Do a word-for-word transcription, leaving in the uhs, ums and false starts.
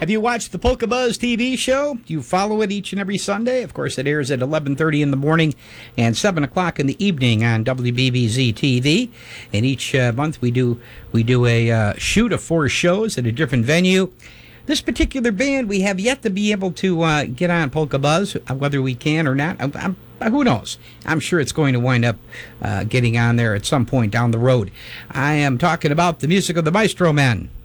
Have you watched the Polka Buzz T V show? Do you follow it each and every Sunday? Of course, it airs at eleven thirty in the morning and seven o'clock in the evening on W B B Z T V. And each uh, month we do we do a uh, shoot of four shows at a different venue. This particular band, we have yet to be able to uh, get on Polka Buzz, whether we can or not. I'm, I'm, who knows? I'm sure it's going to wind up uh, getting on there at some point down the road. I am talking about the music of the Maestro Men.